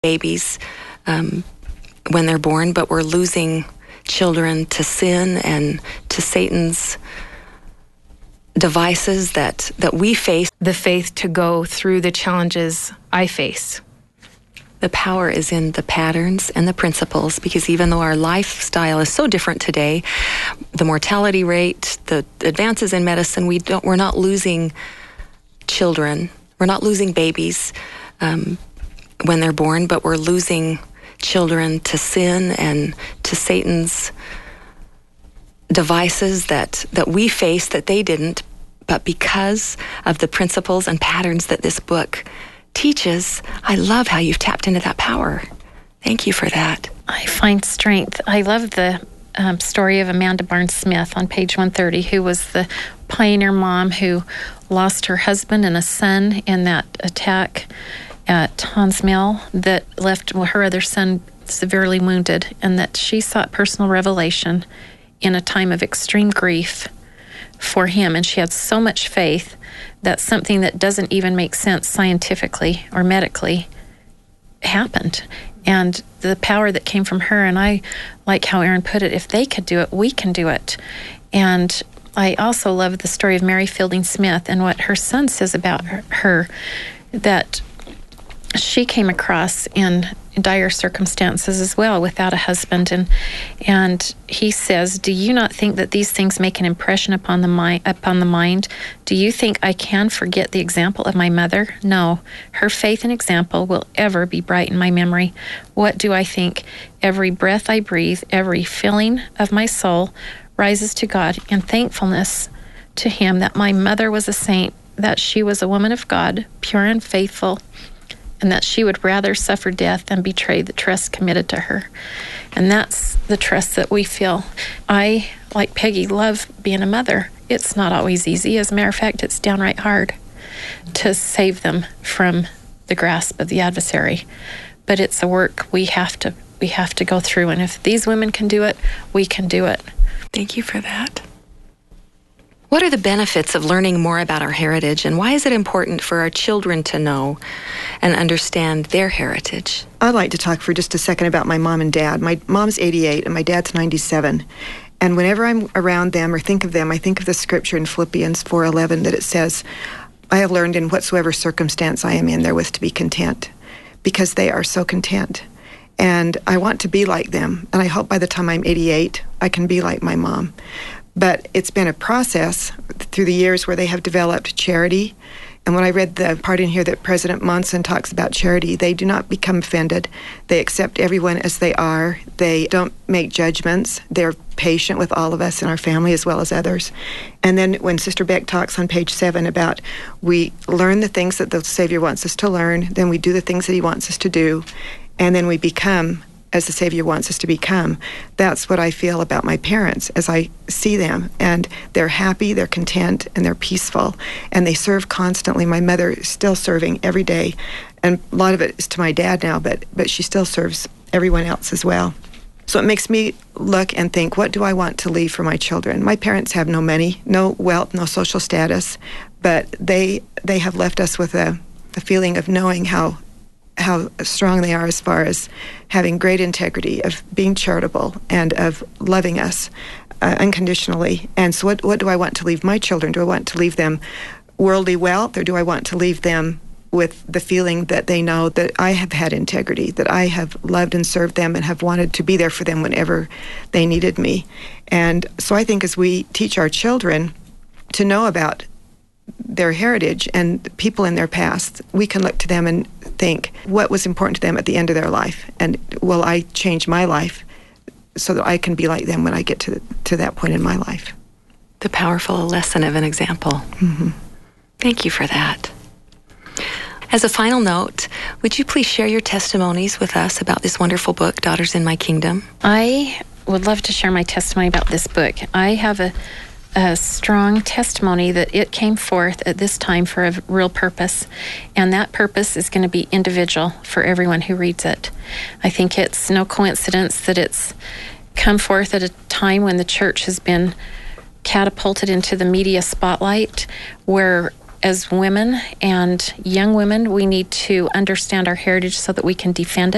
babies when they're born, but we're losing children to sin and to Satan's devices that we face. The faith to go through the challenges I face. The power is in the patterns and the principles, because even though our lifestyle is so different today, the mortality rate, the advances in medicine, we're not losing children. We're not losing babies when they're born, but we're losing children to sin and to Satan's devices that we face that they didn't, but because of the principles and patterns that this book teaches, I love how you've tapped into that power. Thank you for that. I find strength. I love the story of Amanda Barnes Smith on page 130, who was the pioneer mom who lost her husband and a son in that attack at Hans Mill that left her other son severely wounded, and that she sought personal revelation in a time of extreme grief for him. And she had so much faith that something that doesn't even make sense scientifically or medically happened. And the power that came from her, and I like how Aaron put it, if they could do it, we can do it. And I also love the story of Mary Fielding Smith and what her son says about her, that she came across in dire circumstances as well, without a husband, and he says, "Do you not think that these things make an impression upon the mind? Do you think I can forget the example of my mother? No, her faith and example will ever be bright in my memory. What do I think? Every breath I breathe, every filling of my soul rises to God in thankfulness to Him that my mother was a saint, that she was a woman of God, pure and faithful, and that she would rather suffer death than betray the trust committed to her." And that's the trust that we feel. I, like Peggy, love being a mother. It's not always easy. As a matter of fact, it's downright hard to save them from the grasp of the adversary. But it's a work we have to go through. And if these women can do it, we can do it. Thank you for that. What are the benefits of learning more about our heritage, and why is it important for our children to know and understand their heritage? I'd like to talk for just a second about my mom and dad. My mom's 88 and my dad's 97. And whenever I'm around them or think of them, I think of the scripture in Philippians 4:11 that it says, "I have learned in whatsoever circumstance I am in therewith to be content," because they are so content. And I want to be like them. And I hope by the time I'm 88, I can be like my mom. But it's been a process through the years where they have developed charity. And when I read the part in here that President Monson talks about charity, they do not become offended. They accept everyone as they are. They don't make judgments. They're patient with all of us in our family as well as others. And then when Sister Beck talks on page 7 about we learn the things that the Savior wants us to learn, then we do the things that He wants us to do, and then we become as the Savior wants us to become. That's what I feel about my parents as I see them. And they're happy, they're content, and they're peaceful. And they serve constantly. My mother is still serving every day. And a lot of it is to my dad now, but she still serves everyone else as well. So it makes me look and think, what do I want to leave for my children? My parents have no money, no wealth, no social status, but they have left us with a feeling of knowing how strong they are as far as having great integrity, of being charitable, and of loving us unconditionally. And so what do I want to leave my children? Do I want to leave them worldly wealth, or do I want to leave them with the feeling that they know that I have had integrity, that I have loved and served them and have wanted to be there for them whenever they needed me? And so I think as we teach our children to know about their heritage and people in their past, we can look to them and think what was important to them at the end of their life, and will I change my life so that I can be like them when I get to that point in my life. The powerful lesson of an example. Mm-hmm. Thank you for that. As a final note, would you please share your testimonies with us about this wonderful book, Daughters in My Kingdom? I would love to share my testimony about this book. I have a strong testimony that it came forth at this time for a real purpose, and that purpose is going to be individual for everyone who reads it. I think it's no coincidence that it's come forth at a time when the church has been catapulted into the media spotlight, where as women and young women, we need to understand our heritage so that we can defend it.